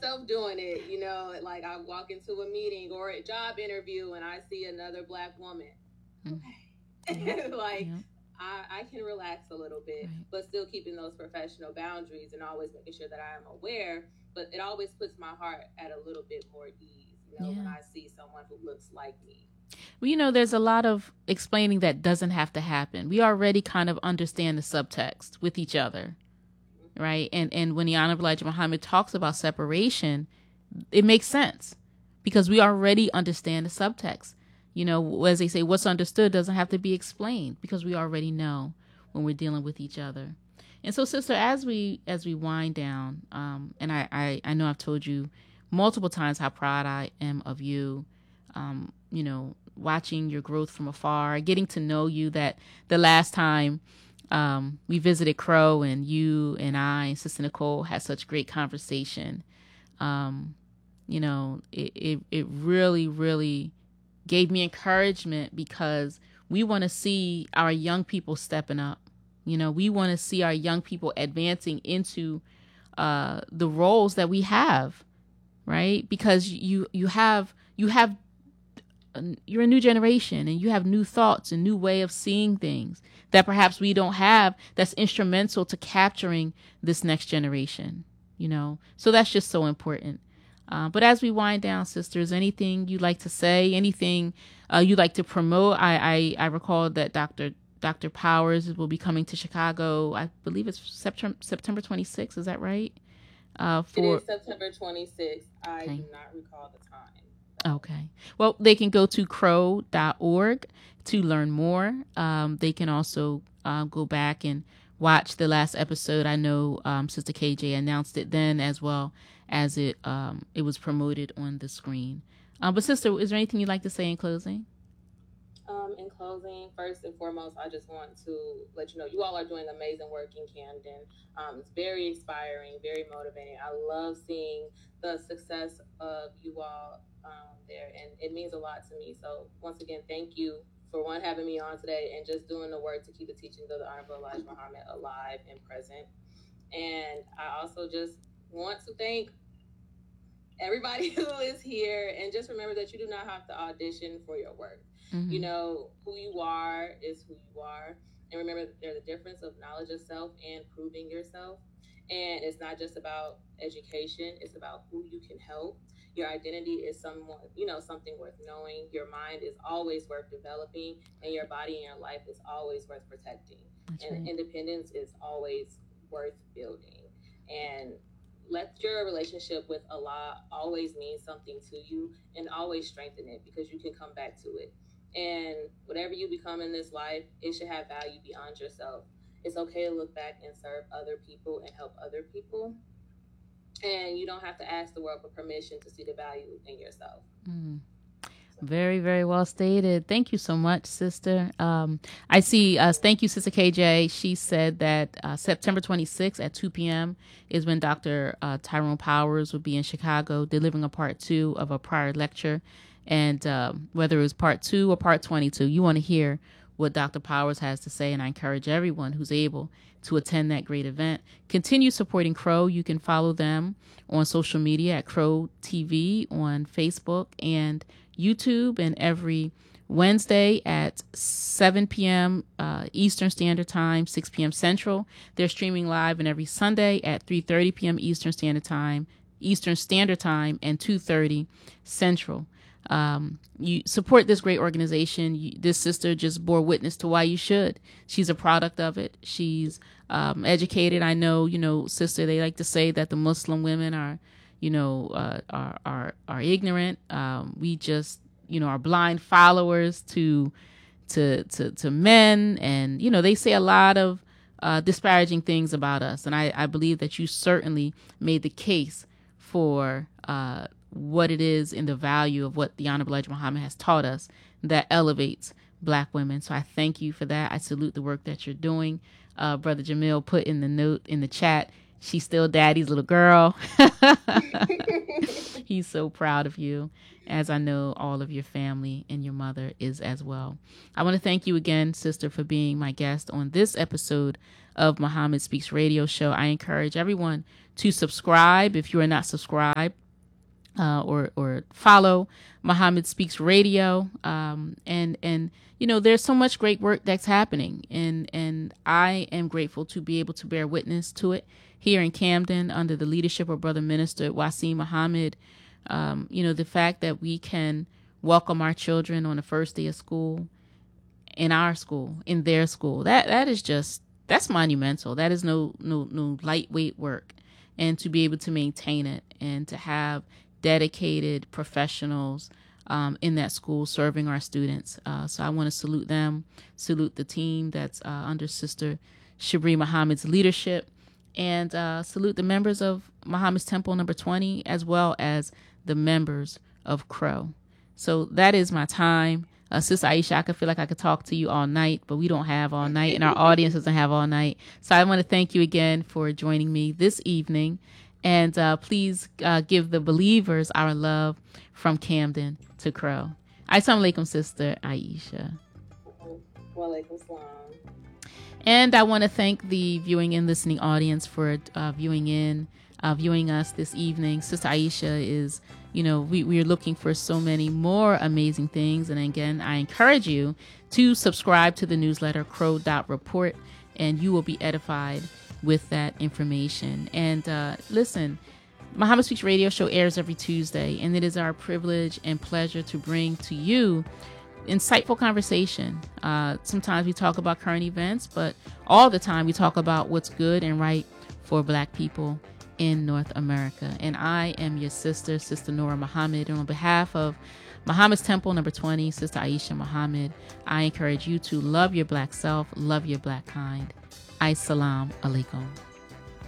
myself doing it, like I walk into a meeting or a job interview and I see another Black woman. Yep. Okay. Like, Yep. I can relax a little bit, Right. but still keeping those professional boundaries and always making sure that I am aware. But it always puts my heart at a little bit more ease, when Yeah. I see someone who looks like me. Well, there's a lot of explaining that doesn't have to happen. We already kind of understand the subtext with each other, right? And when the Honorable Elijah Muhammad talks about separation, it makes sense because we already understand the subtext. As they say, what's understood doesn't have to be explained because we already know when we're dealing with each other. And so, sister, as we wind down, and I know I've told you multiple times how proud I am of you. Watching your growth from afar, getting to know you. That the last time we visited Crow, and you and I and Sister Nicole had such great conversation. It really, really gave me encouragement because we want to see our young people stepping up. We want to see our young people advancing into the roles that we have, right? Because you have you're a new generation and you have new thoughts and new way of seeing things that perhaps we don't have, that's instrumental to capturing this next generation. So that's just so important. But as we wind down, sisters, anything you'd like to say, anything you'd like to promote? I recall that Dr. Powers will be coming to Chicago. I believe it's September 26th. Is that right? It For is September 26th. I Okay. do not recall the time, though. Okay. Well, they can go to crow.org to learn more. They can also go back and watch the last episode. I know Sister KJ announced it then, as well as it was promoted on the screen. But sister, is there anything you'd like to say in closing? In closing, first and foremost, I just want to let you know you all are doing amazing work in Camden. It's very inspiring, very motivating. I love seeing the success of you all there, and it means a lot to me. So, once again, thank you for one having me on today and just doing the work to keep the teachings of the Honorable Elijah Muhammad alive and present. And I also just want to thank everybody who is here, and just remember that you do not have to audition for your work. Who you are is who you are, and remember that there's a difference of knowledge of self and proving yourself. And it's not just about education, it's about who you can help. Your identity is someone, something worth knowing. Your mind is always worth developing, and your body and your life is always worth protecting. That's And right. independence is always worth building. And let your relationship with Allah always mean something to you, and always strengthen it, because you can come back to it. And whatever you become in this life, it should have value beyond yourself. It's okay to look back and serve other people and help other people. And you don't have to ask the world for permission to see the value in yourself. Mm. Very, very well stated. Thank you so much, sister. I see. Thank you, Sister KJ. She said that September 26th at 2 p.m. is when Dr. Tyrone Powers will be in Chicago delivering a part two of a prior lecture. And whether it was part 2 or part 22, you want to hear what Dr. Powers has to say. And I encourage everyone who's able to attend that great event. Continue supporting Crow. You can follow them on social media at Crow TV on Facebook and YouTube, and every Wednesday at 7 p.m. Eastern Standard Time, 6 p.m. Central. They're streaming live, and every Sunday at 3:30 p.m. Eastern Standard Time, and 2:30 Central. You support this great organization. This sister just bore witness to why you should. She's a product of it. She's educated. I know, sister, they like to say that the Muslim women are, are ignorant. We just, are blind followers to men, and they say a lot of disparaging things about us. And I believe that you certainly made the case for what it is in the value of what the Honorable Elijah Muhammad has taught us that elevates Black women. So I thank you for that. I salute the work that you're doing. Brother Jamil put in the note in the chat, she's still daddy's little girl. He's so proud of you, as I know all of your family and your mother is as well. I want to thank you again, sister, for being my guest on this episode of Muhammad Speaks Radio Show. I encourage everyone to subscribe if you are not subscribed, or follow Muhammad Speaks Radio. And you know, there's so much great work that's happening, and I am grateful to be able to bear witness to it here in Camden under the leadership of Brother Minister Wasim Muhammad. You know, the fact that we can welcome our children on the first day of school in our school, in their school, that is just, that's monumental. That is no lightweight work. And to be able to maintain it and to have dedicated professionals in that school serving our students. So I want to salute them, salute the team that's under Sister Shabri Muhammad's leadership, and salute the members of Muhammad's Temple number 20, as well as the members of Crow. So that is my time. Sister Aisha, I could feel like I could talk to you all night, but we don't have all night, and our audience doesn't have all night. So I want to thank you again for joining me this evening. And please give the believers our love from Camden to Crow. Assalamu alaikum, Sister Aisha. Wa alaikum salam. And I want to thank the viewing and listening audience for viewing us this evening. Sister Aisha is, you know, we are looking for so many more amazing things. And again, I encourage you to subscribe to the newsletter crow.report, and you will be edified with that information. And listen, Muhammad Speaks Radio Show airs every Tuesday, and it is our privilege and pleasure to bring to you insightful conversation. Sometimes we talk about current events, but all the time we talk about what's good and right for Black people in North America. And I am your sister, Sister Nora Muhammad. And on behalf of Muhammad's Temple number 20, Sister Aisha Muhammad, I encourage you to love your Black self, love your Black kind. Assalamu alaikum.